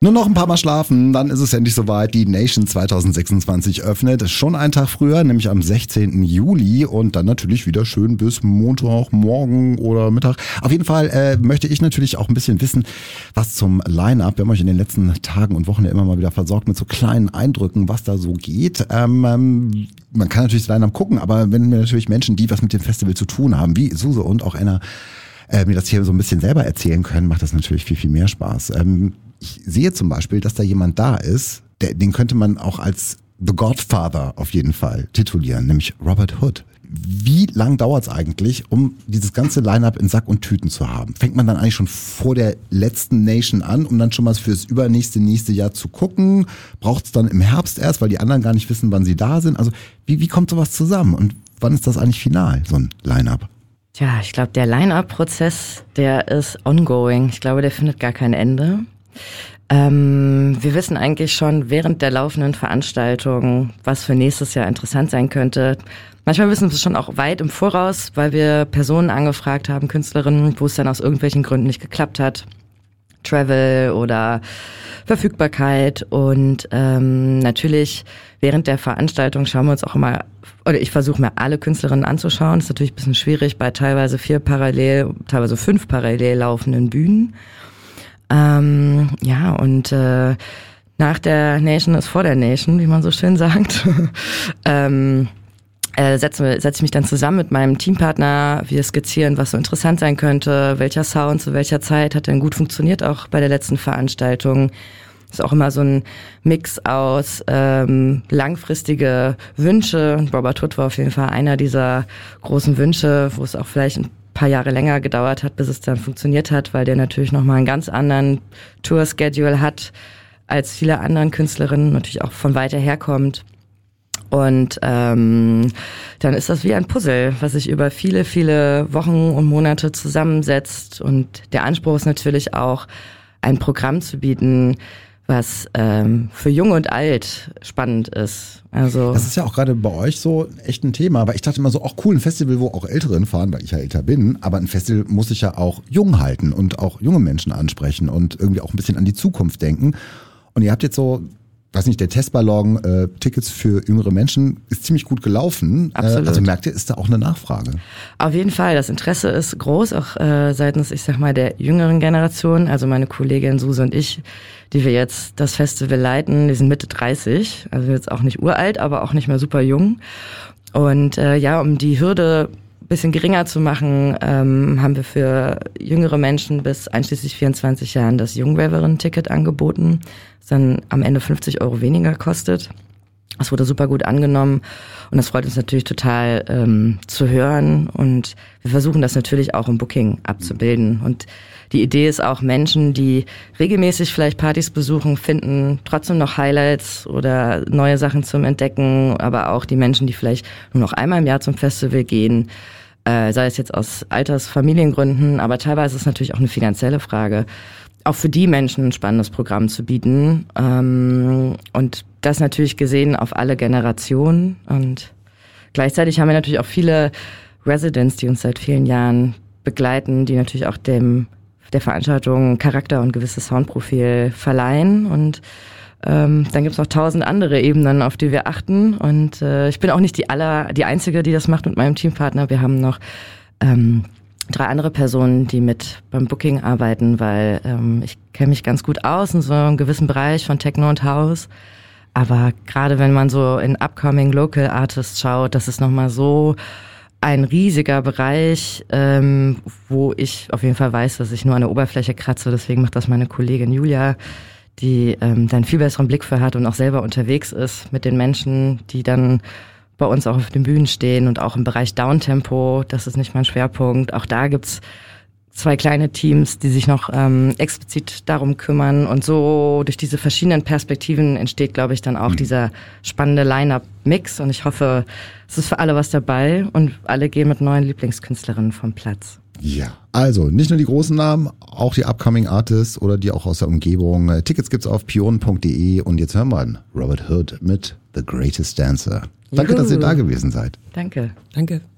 Nur noch ein paar Mal schlafen, dann ist es endlich soweit. Die Nation 2026 öffnet. Schon einen Tag früher, nämlich am 16. Juli und dann natürlich wieder schön bis Montag, morgen oder Mittag. Auf jeden Fall möchte ich natürlich auch ein bisschen wissen, was zum Line-Up. Wir haben euch in den letzten Tagen und Wochen ja immer mal wieder versorgt mit so kleinen Eindrücken, was da so geht. Man kann natürlich das Line-Up gucken, aber wenn wir natürlich Menschen, die was mit dem Festival zu tun haben, wie Suse und auch Anna, mir das hier so ein bisschen selber erzählen können, macht das natürlich viel, viel mehr Spaß. Ich sehe zum Beispiel, dass da jemand da ist, den könnte man auch als The Godfather auf jeden Fall titulieren, nämlich Robert Hood. Wie lang dauert es eigentlich, um dieses ganze Line-Up in Sack und Tüten zu haben? Fängt man dann eigentlich schon vor der letzten Nation an, um dann schon mal fürs nächste Jahr zu gucken? Braucht es dann im Herbst erst, weil die anderen gar nicht wissen, wann sie da sind? Also wie kommt sowas zusammen und wann ist das eigentlich final, so ein Line-Up? Tja, ich glaube, der Line-Up-Prozess, der ist ongoing. Ich glaube, der findet gar kein Ende. Wir wissen eigentlich schon während der laufenden Veranstaltung, was für nächstes Jahr interessant sein könnte. Manchmal wissen wir es schon auch weit im Voraus, weil wir Personen angefragt haben, Künstlerinnen, wo es dann aus irgendwelchen Gründen nicht geklappt hat. Travel oder Verfügbarkeit und natürlich während der Veranstaltung schauen wir uns auch immer, oder ich versuche mir alle Künstlerinnen anzuschauen. Das ist natürlich ein bisschen schwierig bei teilweise 4 parallel, teilweise 5 parallel laufenden Bühnen. Und nach der Nation ist vor der Nation, wie man so schön sagt. Setze ich mich dann zusammen mit meinem Teampartner, wir skizzieren, was so interessant sein könnte, welcher Sound zu welcher Zeit hat denn gut funktioniert, auch bei der letzten Veranstaltung. Das ist auch immer so ein Mix aus langfristige Wünsche. Robert Hood war auf jeden Fall einer dieser großen Wünsche, wo es auch vielleicht ein paar Jahre länger gedauert hat, bis es dann funktioniert hat, weil der natürlich nochmal einen ganz anderen Tour-Schedule hat als viele anderen Künstlerinnen, natürlich auch von weiter herkommt. Und dann ist das wie ein Puzzle, was sich über viele, viele Wochen und Monate zusammensetzt. Und der Anspruch ist natürlich auch, ein Programm zu bieten, was für Jung und Alt spannend ist. Also das ist ja auch gerade bei euch so echt ein Thema, weil ich dachte immer so, auch cool, ein Festival, wo auch Ältere fahren, weil ich ja älter bin, aber ein Festival muss sich ja auch jung halten und auch junge Menschen ansprechen und irgendwie auch ein bisschen an die Zukunft denken. Und ihr habt jetzt so, weiß nicht, der Testballon, Tickets für jüngere Menschen ist ziemlich gut gelaufen. Absolut. Also merkt ihr, ist da auch eine Nachfrage? Auf jeden Fall, das Interesse ist groß, auch seitens, ich sag mal, der jüngeren Generation. Also meine Kollegin Suse und ich, die wir jetzt das Festival leiten, die sind Mitte 30, also jetzt auch nicht uralt, aber auch nicht mehr super jung. Und um die Hürde ein bisschen geringer zu machen, haben wir für jüngere Menschen bis einschließlich 24 Jahren das Jungwaverinnen-Ticket angeboten, das dann am Ende 50 € weniger kostet. Das wurde super gut angenommen und das freut uns natürlich total zu hören und wir versuchen das natürlich auch im Booking abzubilden. Und die Idee ist auch, Menschen, die regelmäßig vielleicht Partys besuchen, finden trotzdem noch Highlights oder neue Sachen zum Entdecken, aber auch die Menschen, die vielleicht nur noch einmal im Jahr zum Festival gehen, sei es jetzt aus Familiengründen, aber teilweise ist es natürlich auch eine finanzielle Frage, auch für die Menschen ein spannendes Programm zu bieten. Und das natürlich gesehen auf alle Generationen. Und gleichzeitig haben wir natürlich auch viele Residents, die uns seit vielen Jahren begleiten, die natürlich auch der Veranstaltung Charakter und gewisses Soundprofil verleihen. Und dann gibt's noch 1000 andere Ebenen, auf die wir achten. Und ich bin auch nicht die Einzige, die das macht mit meinem Teampartner. Wir haben noch 3 andere Personen, die mit beim Booking arbeiten, weil ich kenne mich ganz gut aus in so einem gewissen Bereich von Techno und House. Aber gerade wenn man so in Upcoming Local Artists schaut, das ist nochmal so ein riesiger Bereich, wo ich auf jeden Fall weiß, dass ich nur an der Oberfläche kratze. Deswegen macht das meine Kollegin Julia, die da einen viel besseren Blick für hat und auch selber unterwegs ist mit den Menschen, die dann bei uns auch auf den Bühnen stehen und auch im Bereich Downtempo, das ist nicht mein Schwerpunkt. Auch da gibt's 2 kleine Teams, die sich noch explizit darum kümmern und so durch diese verschiedenen Perspektiven entsteht, glaube ich, dann auch dieser spannende Line-Up-Mix und ich hoffe, es ist für alle was dabei und alle gehen mit neuen Lieblingskünstlerinnen vom Platz. Ja, also nicht nur die großen Namen, auch die Upcoming Artists oder die auch aus der Umgebung. Tickets gibt's auf pionen.de und jetzt hören wir an Robert Hood mit The Greatest Dancer. Danke, dass ihr da gewesen seid. Danke. Danke.